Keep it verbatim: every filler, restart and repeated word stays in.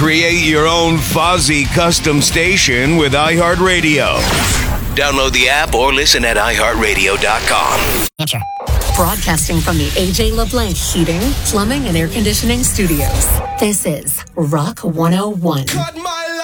Create your own Fozzy custom station with iHeartRadio. Download the app or listen at i heart radio dot com. Broadcasting from the A J LeBlanc Heating, Plumbing, and Air Conditioning Studios. This is Rock one oh one. Cut my